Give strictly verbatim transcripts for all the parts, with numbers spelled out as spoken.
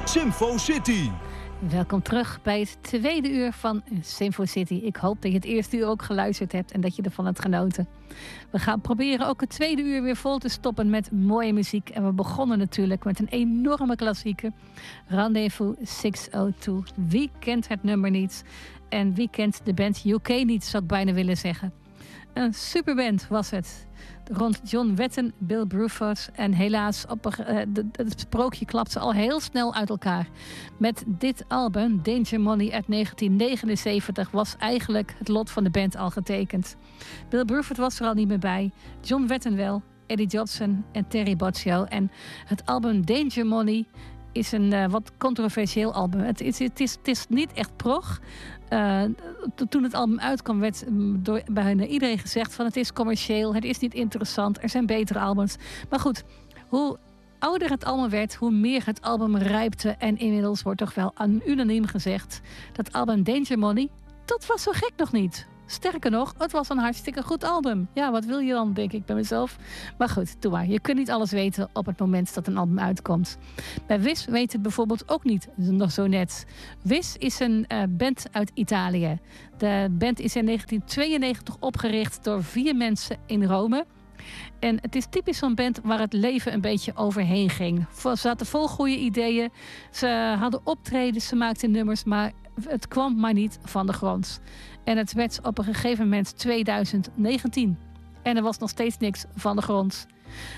Symfo City. Welkom terug bij het tweede uur van Symfo City. Ik hoop dat je het eerste uur ook geluisterd hebt en dat je ervan hebt genoten. We gaan proberen ook het tweede uur weer vol te stoppen met mooie muziek. En we begonnen natuurlijk met een enorme klassieker. Rendezvous zeshonderdtwee. Wie kent het nummer niet? En wie kent de band U K niet, zou ik bijna willen zeggen. Een superband was het. Rond John Wetton, Bill Bruford. En helaas, op een, uh, de, het sprookje klapte al heel snel uit elkaar. Met dit album, Danger Money uit negentien negenenzeventig... was eigenlijk het lot van de band al getekend. Bill Bruford was er al niet meer bij. John Wetton wel, Eddie Jobson en Terry Bozzio. En het album Danger Money is een uh, wat controversieel album. Het is, het is, het is niet echt prog. Uh, toen het album uitkwam werd door bijna iedereen gezegd van het is commercieel, het is niet interessant, er zijn betere albums. Maar goed, hoe ouder het album werd, hoe meer het album rijpte. En inmiddels wordt toch wel unaniem gezegd dat album Danger Money, dat was zo gek nog niet. Sterker nog, het was een hartstikke goed album. Ja, wat wil je dan, denk ik bij mezelf. Maar goed, doe maar. Je kunt niet alles weten op het moment dat een album uitkomt. Bij Wish weet het bijvoorbeeld ook niet, nog zo net. Wish is een uh, band uit Italië. De band is in negentien tweeënnegentig opgericht door vier mensen in Rome. En het is typisch zo'n band waar het leven een beetje overheen ging. Ze zaten vol goede ideeën. Ze hadden optredens, ze maakten nummers, maar het kwam maar niet van de grond. En het werd op een gegeven moment twintig negentien. En er was nog steeds niks van de grond.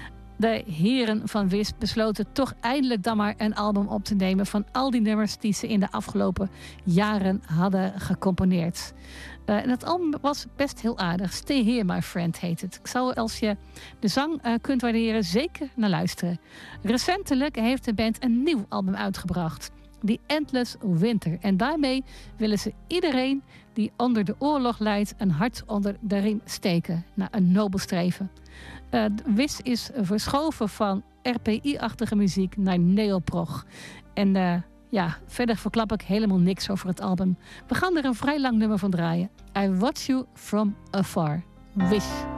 De heren van Wish besloten toch eindelijk dan maar een album op te nemen van al die nummers die ze in de afgelopen jaren hadden gecomponeerd. Uh, en het album was best heel aardig. Stay Here, My Friend heet het. Ik zou, als je de zang uh, kunt waarderen, zeker naar luisteren. Recentelijk heeft de band een nieuw album uitgebracht. The Endless Winter. En daarmee willen ze iedereen die onder de oorlog lijdt een hart onder de riem steken. Nou, een nobel streven. Uh, Wish is verschoven van R P I-achtige muziek naar neoprog. En uh, ja, verder verklap ik helemaal niks over het album. We gaan er een vrij lang nummer van draaien. I Watch You From Afar. Wish.